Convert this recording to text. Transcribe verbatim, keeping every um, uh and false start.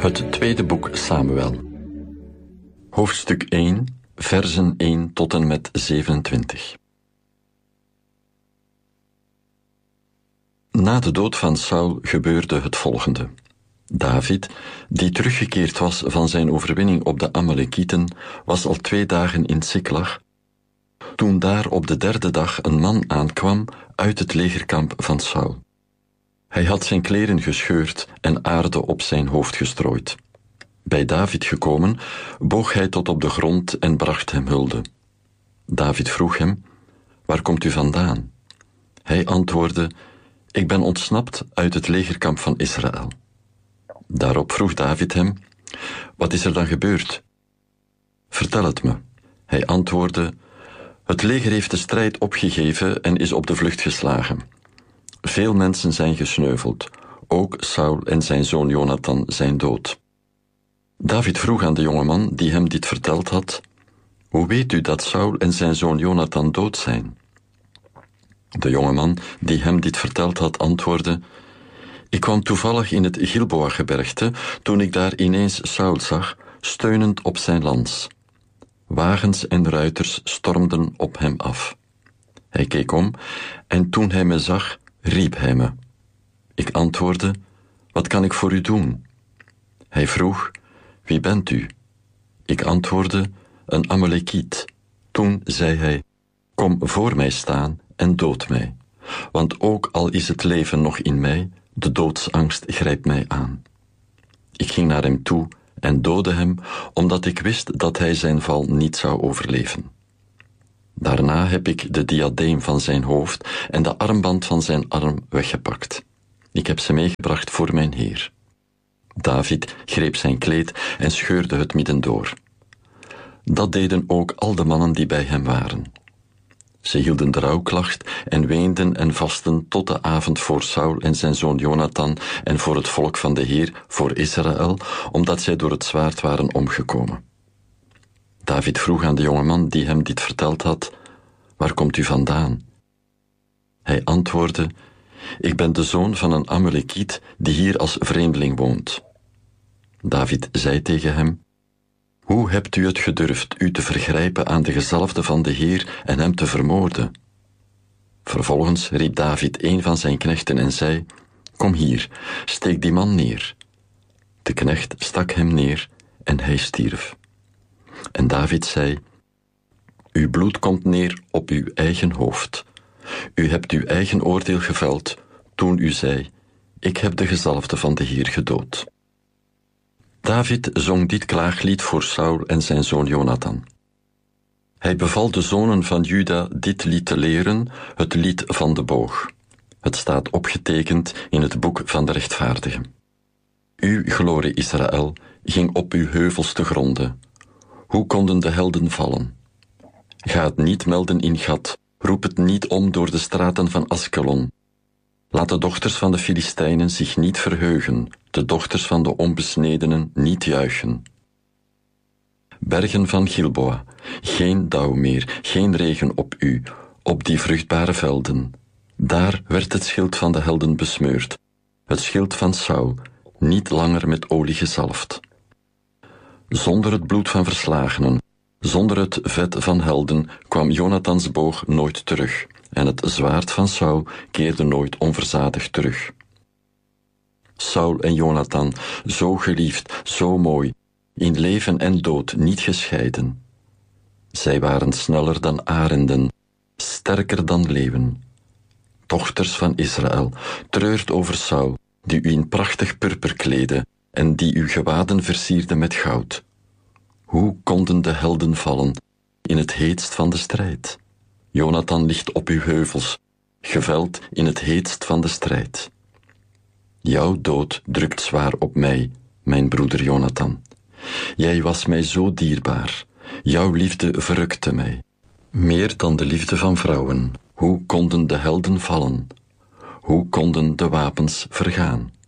Het tweede boek Samuel. Hoofdstuk één, versen één tot en met zevenentwintig. Na de dood van Saul gebeurde het volgende. David, die teruggekeerd was van zijn overwinning op de Amalekieten, was al twee dagen in Siklag, toen daar op de derde dag een man aankwam uit het legerkamp van Saul. Hij had zijn kleren gescheurd en aarde op zijn hoofd gestrooid. Bij David gekomen, boog hij tot op de grond en bracht hem hulde. David vroeg hem, waar komt u vandaan? Hij antwoordde, ik ben ontsnapt uit het legerkamp van Israël. Daarop vroeg David hem, wat is er dan gebeurd? Vertel het me. Hij antwoordde, het leger heeft de strijd opgegeven en is op de vlucht geslagen. Veel mensen zijn gesneuveld, ook Saul en zijn zoon Jonathan zijn dood. David vroeg aan de jongeman die hem dit verteld had, hoe weet u dat Saul en zijn zoon Jonathan dood zijn? De jongeman die hem dit verteld had antwoordde, ik kwam toevallig in het Gilboa-gebergte toen ik daar ineens Saul zag, steunend op zijn lans. Wagens en ruiters stormden op hem af. Hij keek om en toen hij me zag, riep hij me. Ik antwoordde, wat kan ik voor u doen? Hij vroeg, wie bent u? Ik antwoordde, een Amalekiet. Toen zei hij, kom voor mij staan en dood mij. Want ook al is het leven nog in mij, de doodsangst grijpt mij aan. Ik ging naar hem toe en doodde hem, omdat ik wist dat hij zijn val niet zou overleven. Daarna heb ik de diadeem van zijn hoofd en de armband van zijn arm weggepakt. Ik heb ze meegebracht voor mijn heer. David greep zijn kleed en scheurde het midden door. Dat deden ook al de mannen die bij hem waren. Ze hielden de rouwklacht en weenden en vasten tot de avond voor Saul en zijn zoon Jonathan en voor het volk van de Heer, voor Israël, omdat zij door het zwaard waren omgekomen. David vroeg aan de jongeman die hem dit verteld had, waar komt u vandaan? Hij antwoordde, ik ben de zoon van een Amalekiet die hier als vreemdeling woont. David zei tegen hem, hoe hebt u het gedurfd u te vergrijpen aan de gezalfde van de Heer en hem te vermoorden? Vervolgens riep David een van zijn knechten en zei, kom hier, steek die man neer. De knecht stak hem neer en hij stierf. En David zei, uw bloed komt neer op uw eigen hoofd. U hebt uw eigen oordeel geveld toen u zei, ik heb de gezalfde van de Heer gedood. David zong dit klaaglied voor Saul en zijn zoon Jonathan. Hij beval de zonen van Juda dit lied te leren, het lied van de boog. Het staat opgetekend in het boek van de rechtvaardigen. U, glorie Israël, ging op uw heuvels te gronden. Hoe konden de helden vallen? Ga het niet melden in Gat, roep het niet om door de straten van Askelon. Laat de dochters van de Filistijnen zich niet verheugen, de dochters van de onbesnedenen niet juichen. Bergen van Gilboa, geen dauw meer, geen regen op u, op die vruchtbare velden. Daar werd het schild van de helden besmeurd, het schild van Saul, niet langer met olie gezalfd. Zonder het bloed van verslagenen, zonder het vet van helden, kwam Jonathans boog nooit terug, en het zwaard van Saul keerde nooit onverzadigd terug. Saul en Jonathan, zo geliefd, zo mooi, in leven en dood niet gescheiden. Zij waren sneller dan arenden, sterker dan leeuwen. Dochters van Israël, treurt over Saul, die u in prachtig purper kleedde en die uw gewaden versierde met goud. Hoe konden de helden vallen in het heetst van de strijd? Jonathan ligt op uw heuvels, geveld in het heetst van de strijd. Jouw dood drukt zwaar op mij, mijn broeder Jonathan. Jij was mij zo dierbaar, jouw liefde verrukte mij. Meer dan de liefde van vrouwen, hoe konden de helden vallen? Hoe konden de wapens vergaan?